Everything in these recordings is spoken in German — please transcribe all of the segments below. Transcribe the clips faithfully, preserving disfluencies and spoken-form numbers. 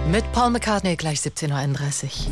Mit Paul McCartney gleich siebzehn Uhr einunddreißig.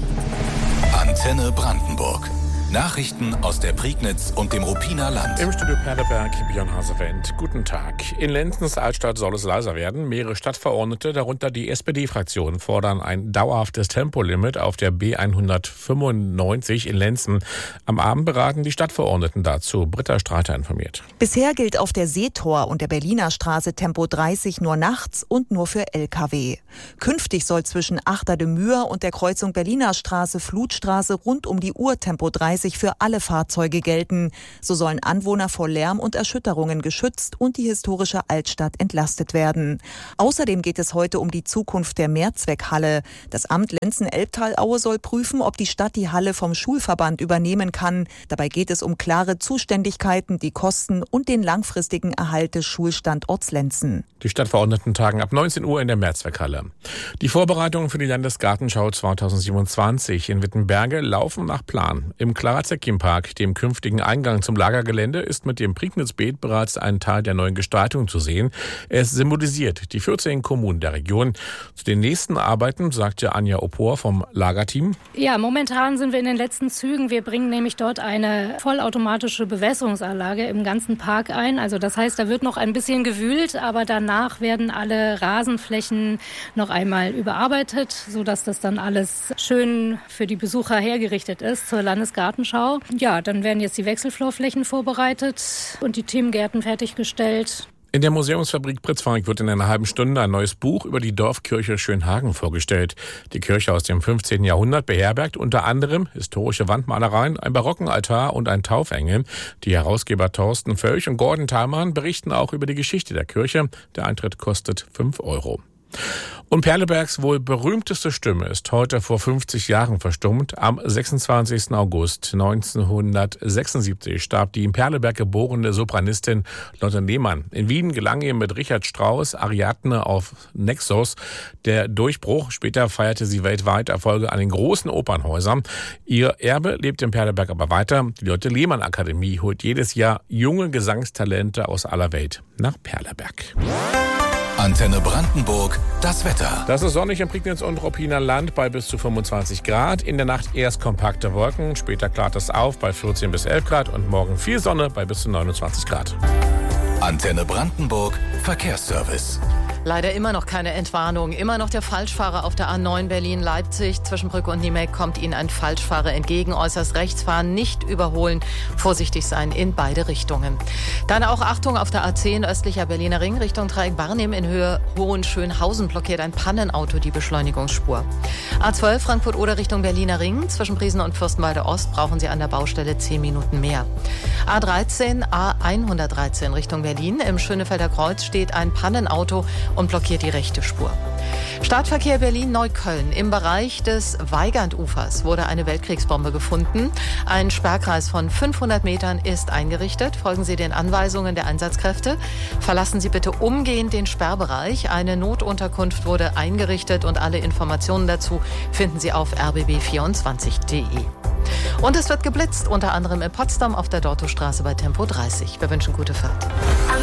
Antenne Brandenburg. Nachrichten aus der Prignitz und dem Ruppiner Land. Im Studio Perleberg, Björn Hasewendt. Guten Tag. In Lenzens Altstadt soll es leiser werden. Mehrere Stadtverordnete, darunter die S P D-Fraktion, fordern ein dauerhaftes Tempolimit auf der B hundertfünfundneunzig in Lenzen. Am Abend beraten die Stadtverordneten dazu. Britta Streiter informiert. Bisher gilt auf der Seetor und der Berliner Straße Tempo dreißig nur nachts und nur für L K W. Künftig soll zwischen Achter de Muur und der Kreuzung Berliner Straße, Flutstraße rund um die Uhr Tempo dreißig für alle Fahrzeuge gelten. So sollen Anwohner vor Lärm und Erschütterungen geschützt und die historische Altstadt entlastet werden. Außerdem geht es heute um die Zukunft der Mehrzweckhalle. Das Amt Lenzen-Elbtal-Aue soll prüfen, ob die Stadt die Halle vom Schulverband übernehmen kann. Dabei geht es um klare Zuständigkeiten, die Kosten und den langfristigen Erhalt des Schulstandorts Lenzen. Die Stadtverordneten tagen ab neunzehn Uhr in der Mehrzweckhalle. Die Vorbereitungen für die Landesgartenschau zweitausendsiebenundzwanzig in Wittenberge laufen nach Plan. Im Clara-Zetkin-Park, dem künftigen Eingang zum Lagergelände, ist mit dem Prignitz-Beet bereits ein Teil der neuen Gestaltung zu sehen. Es symbolisiert die vierzehn Kommunen der Region. Zu den nächsten Arbeiten sagte Anja Opor vom Lagerteam. Ja, momentan sind wir in den letzten Zügen. Wir bringen nämlich dort eine vollautomatische Bewässerungsanlage im ganzen Park ein. Also das heißt, da wird noch ein bisschen gewühlt, aber danach werden alle Rasenflächen noch einmal überarbeitet, sodass das dann alles schön für die Besucher hergerichtet ist zur Landesgartenschau. Ja, dann werden jetzt die Wechselflorflächen vorbereitet und die Themengärten fertiggestellt. In der Museumsfabrik Pritzwalk wird in einer halben Stunde ein neues Buch über die Dorfkirche Schönhagen vorgestellt. Die Kirche aus dem fünfzehnten Jahrhundert beherbergt unter anderem historische Wandmalereien, einen barocken Altar und einen Taufengel. Die Herausgeber Thorsten Völch und Gordon Thalmann berichten auch über die Geschichte der Kirche. Der Eintritt kostet fünf Euro. Und Perlebergs wohl berühmteste Stimme ist heute vor fünfzig Jahren verstummt. Am sechsundzwanzigsten August neunzehnhundertsechsundsiebzig starb die in Perleberg geborene Sopranistin Lotte Lehmann. In Wien gelang ihr mit Richard Strauss Ariadne auf Naxos der Durchbruch. Später feierte sie weltweit Erfolge an den großen Opernhäusern. Ihr Erbe lebt in Perleberg aber weiter. Die Lotte Lehmann Akademie holt jedes Jahr junge Gesangstalente aus aller Welt nach Perleberg. Antenne Brandenburg, das Wetter. Das ist sonnig im Prignitz und Ruppiner Land bei bis zu fünfundzwanzig Grad. In der Nacht erst kompakte Wolken, später klart es auf bei vierzehn bis elf Grad und morgen viel Sonne bei bis zu neunundzwanzig Grad. Antenne Brandenburg, Verkehrsservice. Leider immer noch keine Entwarnung. Immer noch der Falschfahrer auf der A neun Berlin-Leipzig. Zwischen Brücke und Niemek kommt Ihnen ein Falschfahrer entgegen. Äußerst rechts fahren, nicht überholen. Vorsichtig sein in beide Richtungen. Dann auch Achtung auf der A zehn östlicher Berliner Ring Richtung Dreieck Barnim in Höhe Hohenschönhausen blockiert ein Pannenauto die Beschleunigungsspur. A zwölf Frankfurt-Oder Richtung Berliner Ring. Zwischen Briesen und Fürstenwalde Ost brauchen Sie an der Baustelle zehn Minuten mehr. A dreizehn, A hundertdreizehn Richtung Berlin. Im Schönefelder Kreuz steht ein Pannenauto und blockiert die rechte Spur. Startverkehr Berlin-Neukölln. Im Bereich des Weigandufers wurde eine Weltkriegsbombe gefunden. Ein Sperrkreis von fünfhundert Metern ist eingerichtet. Folgen Sie den Anweisungen der Einsatzkräfte. Verlassen Sie bitte umgehend den Sperrbereich. Eine Notunterkunft wurde eingerichtet und alle Informationen dazu finden Sie auf r b b vierundzwanzig punkt d e. Und es wird geblitzt, unter anderem in Potsdam auf der Dortostraße bei Tempo dreißig. Wir wünschen gute Fahrt.